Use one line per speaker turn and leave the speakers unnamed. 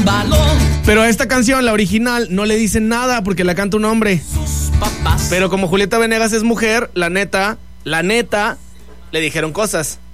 Pero a esta canción, la original, no le dicen nada porque la canta un hombre. Pero como Julieta Venegas es mujer, la neta, le dijeron cosas.